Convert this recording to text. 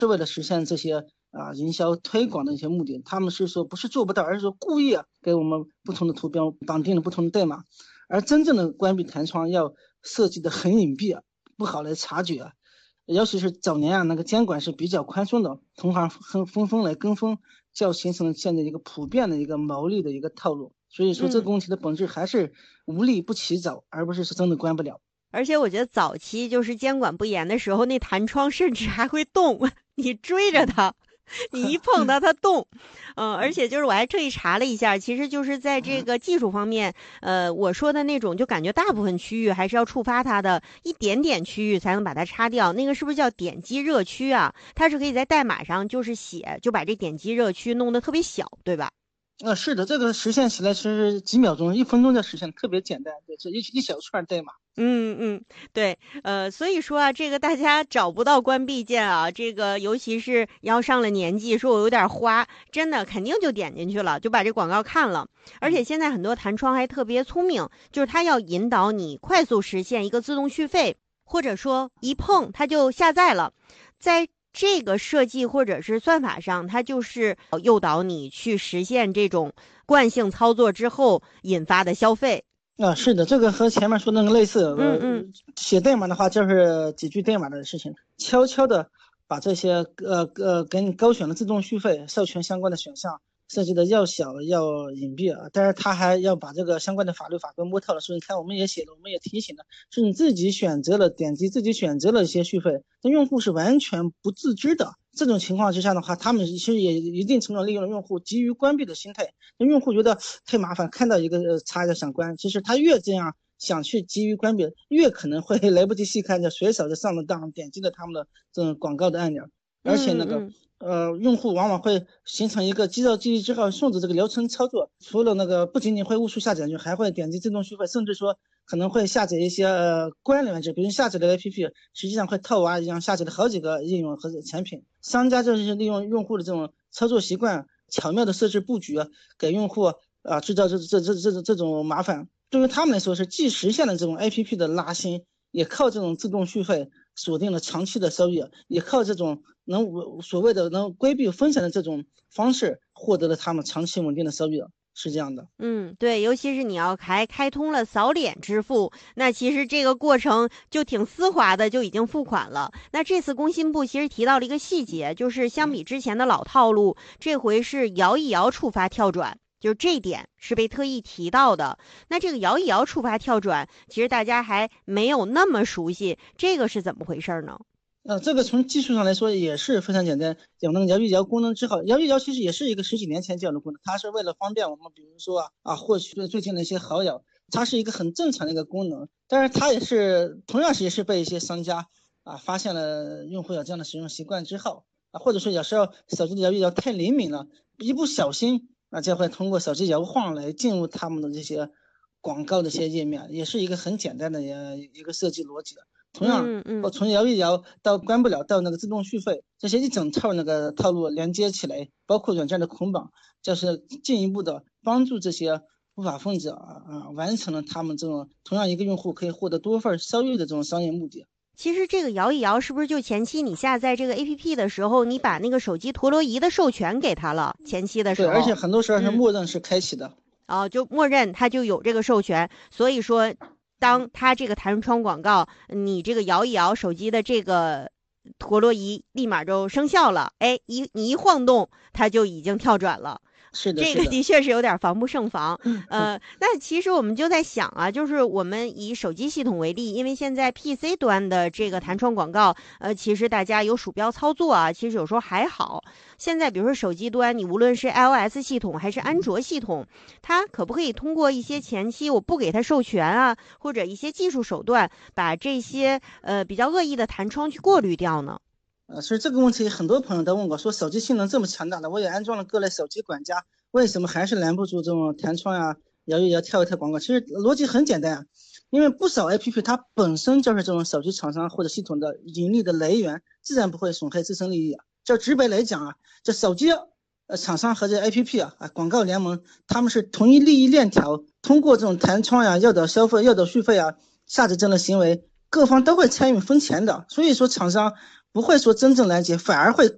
是为了实现这些营销推广的一些目的，他们是说不是做不到，而是说故意给我们不同的图标绑定了不同的代码，而真正的关闭弹窗要设计的很隐蔽不好来察觉尤其是早年那个监管是比较宽松的，同行纷纷来跟风，就形成了现在一个普遍的一个毛利的一个套路。所以说这个问题的本质还是无利不起早，而不是真的关不了。 而且我觉得早期就是监管不严的时候，那弹窗甚至还会动，你追着它，你一碰它，它动。而且就是我还特意查了一下，其实就是在这个技术方面，我说的那种就感觉大部分区域还是要触发它的一点点区域才能把它擦掉。那个是不是叫点击热区啊？它是可以在代码上就是写，就把这点击热区弄得特别小，对吧？ 是的，这个实现起来其实几秒钟、1分钟就实现，特别简单，这一小串代码。 对，所以说啊，这个大家找不到关闭键啊，这个尤其是要上了年纪，说我有点花，真的肯定就点进去了，就把这广告看了。而且现在很多弹窗还特别聪明，就是它要引导你快速实现一个自动续费，或者说一碰它就下载了，在这个设计或者是算法上，它就是诱导你去实现这种惯性操作之后引发的消费。 是的，这个和前面说的那个类似。写代码的话就是几句代码的事情，悄悄的把这些给你高选的自动续费授权相关的选项设计的要小要隐蔽但是他还要把这个相关的法律法规摸透了。所以你看我们也写了，我们也提醒了，是你自己选择了点击自己选择了一些续费，但用户是完全不自知的。这种情况之下的话，他们其实也一定程度利用了用户急于关闭的心态。用户觉得太麻烦，看到一个插就想关，其实他越这样想去急于关闭，越可能会来不及细看，就随手就上了当，点击了他们的这种广告的按钮。而且用户往往会形成一个肌肉记忆之后顺着这个流程操作，除了不仅仅会误触下载，就还会点击自动续费，甚至说可能会下载一些关联值，比如下载的 APP 实际上会套娃一样下载了好几个应用和产品。商家就是利用用户的这种操作习惯，巧妙的设置布局，给用户制造这种麻烦。对于他们来说是既实现了这种 APP 的拉新，也靠这种自动续费锁定了长期的收益，也靠这种所谓的能规避风险的这种方式获得了他们长期稳定的收益，是这样的。 对，尤其是你要还开通了扫脸支付，那其实这个过程就挺丝滑的，就已经付款了。那这次工信部其实提到了一个细节，就是相比之前的老套路，这回是摇一摇触发跳转。就这一点是被特意提到的。那这个摇一摇触发跳转，其实大家还没有那么熟悉，这个是怎么回事呢？ 这个从技术上来说也是非常简单，有那个摇一摇功能之后，摇一摇其实也是一个10几年前就有的功能，它是为了方便我们，比如说获取最近的一些好友，它是一个很正常的一个功能。但是它同样也是被一些商家发现了用户有这样的使用习惯之后或者说有时候手机的摇一摇太灵敏了，一不小心就会通过手机摇晃来进入他们的这些广告的一些页面，也是一个很简单的一个设计逻辑的。同样，从摇一摇到关不了到那个自动续费，这些一整套那个套路连接起来，包括软件的捆绑，就是进一步的帮助这些不法分子完成了他们这种同样一个用户可以获得多份收益的这种商业目的。 其实这个摇一摇是不是就前期你下载这个 APP 的时候，你把那个手机陀螺仪的授权给他了？前期的时候， 对，而且很多时候是默认是开启的。 就默认它就有这个授权，所以说当它这个弹窗广告，你这个摇一摇手机的这个陀螺仪立马就生效了，你一晃动，它就已经跳转了。 是的， 这个的确是有点防不胜防。那其实我们就在想就是我们以手机系统为例，因为现在 PC 端的这个弹窗广告，其实大家有鼠标操作其实有时候还好。现在比如说手机端，你无论是 iOS 系统还是安卓系统，它可不可以通过一些前期我不给它授权或者一些技术手段，把这些比较恶意的弹窗去过滤掉呢？ 所以这个问题很多朋友都问过，说手机性能这么强大的，我也安装了各类手机管家，为什么还是拦不住这种弹窗摇一摇跳一跳广告？其实逻辑很简单因为不少 APP 它本身就是这种手机厂商或者系统的盈利的来源，自然不会损害自身利益就直白来讲这手机厂商和这 APP 广告联盟，他们是同一利益链条，通过这种弹窗诱导消费、诱导续费下载这类行为，各方都会参与分钱的。所以说厂商不会说真正拦截，反而会